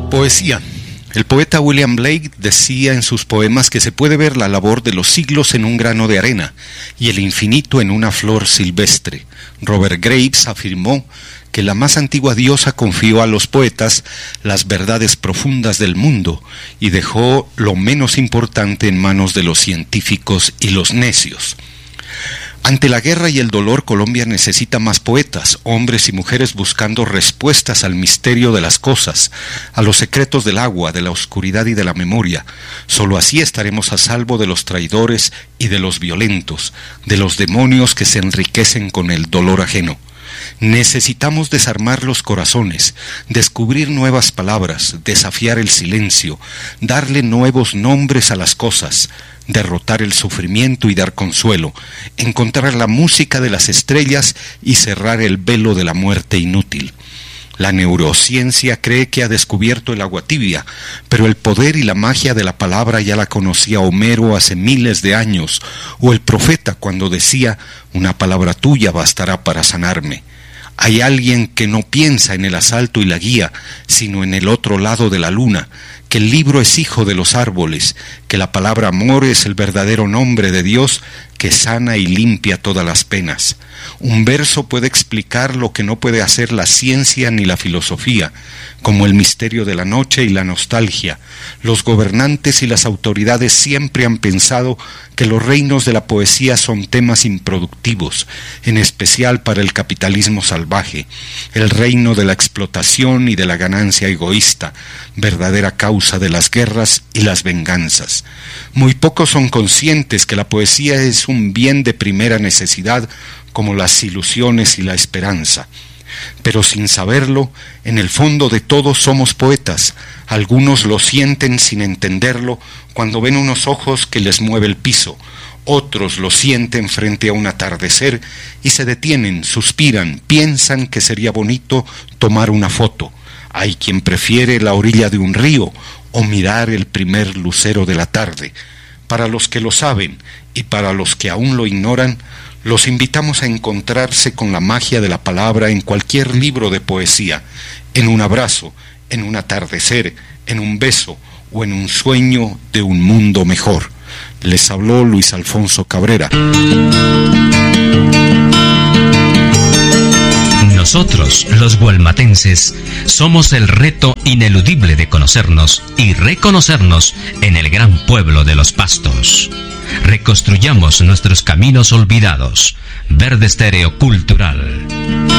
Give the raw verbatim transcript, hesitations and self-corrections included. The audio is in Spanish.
Poesía. El poeta William Blake decía en sus poemas que se puede ver la labor de los siglos en un grano de arena y el infinito en una flor silvestre. Robert Graves afirmó que la más antigua diosa confió a los poetas las verdades profundas del mundo y dejó lo menos importante en manos de los científicos y los necios. Ante la guerra y el dolor, Colombia necesita más poetas, hombres y mujeres buscando respuestas al misterio de las cosas, a los secretos del agua, de la oscuridad y de la memoria. Solo así estaremos a salvo de los traidores y de los violentos, de los demonios que se enriquecen con el dolor ajeno. Necesitamos desarmar los corazones, descubrir nuevas palabras, desafiar el silencio, darle nuevos nombres a las cosas, derrotar el sufrimiento y dar consuelo, encontrar la música de las estrellas y cerrar el velo de la muerte inútil. La neurociencia cree que ha descubierto el agua tibia, pero el poder y la magia de la palabra ya la conocía Homero hace miles de años, o el profeta cuando decía: una palabra tuya bastará para sanarme. Hay alguien que no piensa en el asalto y la guía, sino en el otro lado de la luna, que el libro es hijo de los árboles, que la palabra amor es el verdadero nombre de Dios, que sana y limpia todas las penas. Un verso puede explicar lo que no puede hacer la ciencia ni la filosofía, como el misterio de la noche y la nostalgia. Los gobernantes y las autoridades siempre han pensado que los reinos de la poesía son temas improductivos, en especial para el capitalismo salvaje, el reino de la explotación y de la ganancia egoísta, verdadera causa de las guerras y las venganzas. Muy pocos son conscientes que la poesía es un bien de primera necesidad, como las ilusiones y la esperanza. Pero sin saberlo, en el fondo de todos somos poetas. Algunos lo sienten sin entenderlo cuando ven unos ojos que les mueve el piso. Otros lo sienten frente a un atardecer y se detienen, suspiran, piensan que sería bonito tomar una foto. Hay quien prefiere la orilla de un río o mirar el primer lucero de la tarde. Para los que lo saben y para los que aún lo ignoran, los invitamos a encontrarse con la magia de la palabra en cualquier libro de poesía, en un abrazo, en un atardecer, en un beso o en un sueño de un mundo mejor. Les habló Luis Alfonso Cabrera. Nosotros, los gualmatenses, somos el reto ineludible de conocernos y reconocernos en el gran pueblo de los Pastos. Reconstruyamos nuestros caminos olvidados. Verde Estéreo Cultural.